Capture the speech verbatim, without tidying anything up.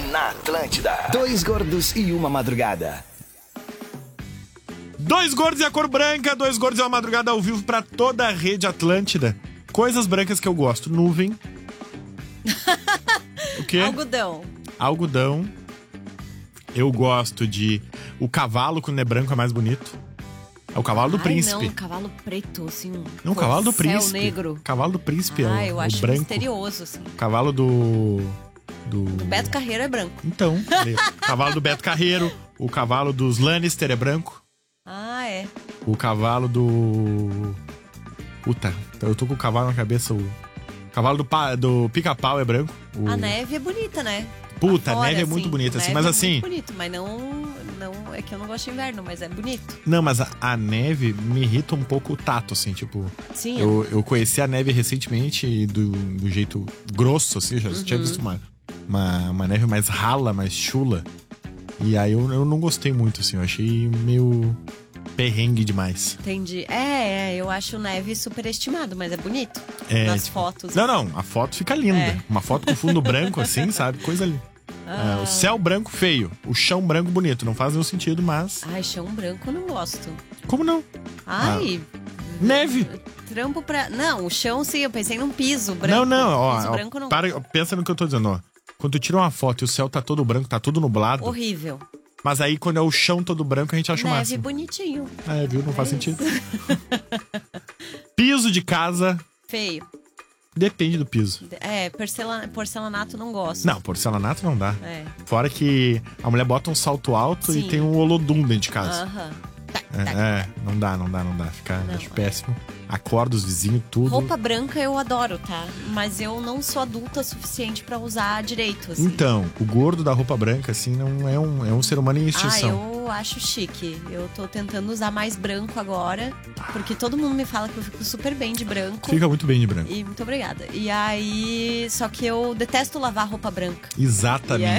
na Atlântida. Dois gordos e uma madrugada. Dois gordos e a cor branca, dois gordos e uma madrugada ao vivo pra toda a rede Atlântida. Coisas brancas que eu gosto: nuvem. O quê? Algodão. Algodão. Eu gosto de... O cavalo quando é branco é mais bonito. É o cavalo do Ai, príncipe. não, cavalo preto, assim. Não, o cavalo do céu príncipe. negro. Cavalo do príncipe Ah, é o, eu o acho branco. misterioso, assim. Cavalo do... Do... O Beto Carreiro é branco. Então, o cavalo do Beto Carreiro. O cavalo dos Lannister é branco. Ah, é. O cavalo do... Puta, eu tô com o cavalo na cabeça. O cavalo do, pa... do pica-pau é branco. O... A neve é bonita, né? Puta, Fora, a neve é assim, muito bonita, assim, neve mas é assim... muito bonito, mas não, não... É que eu não gosto de inverno, mas é bonito. Não, mas a, a neve me irrita um pouco o tato, assim, tipo... Sim. Eu, eu conheci a neve recentemente e do, do jeito grosso, assim, já Uhum. tinha visto uma, uma, uma neve mais rala, mais chula. E aí eu, eu não gostei muito, assim, eu achei meio perrengue demais. Entendi. É, é, eu acho neve superestimado, mas é bonito. É, Nas tipo, fotos. Não, não, a foto fica linda. É. Uma foto com fundo branco, assim, sabe? Coisa linda. Ah. É, o céu branco feio, o chão branco bonito. Não faz nenhum sentido, mas... Ai, chão branco eu não gosto. Como não? Ai... Neve. Trampo pra... Não, o chão sim, eu pensei num piso branco. Não, não, ó, Piso ó, branco não. para, pensa no que eu tô dizendo, ó. Quando tu tira uma foto e o céu tá todo branco, tá tudo nublado. Horrível. Mas aí quando é o chão todo branco, a gente acha o Neve máximo. bonitinho. É, viu? Não É faz isso. sentido. Piso de casa, Feio. depende do piso. É, porcela- porcelanato não gosto. Não, porcelanato não dá. É. Fora que a mulher bota um salto alto Sim. e tem um olodum dentro de casa. Aham. É, é, não dá, não dá, não dá. Fica Não, acho é. péssimo. Acorda os vizinhos, tudo. Roupa branca eu adoro, tá? Mas eu não sou adulta o suficiente pra usar direito, assim. Então, o gordo da roupa branca, assim, não é um, é um ser humano em Ah, extinção. eu acho chique. Eu tô tentando usar mais branco agora, porque todo mundo me fala que eu fico super bem de branco. Fica muito bem de branco. E muito obrigada. E aí, só que eu detesto lavar roupa branca. Exatamente.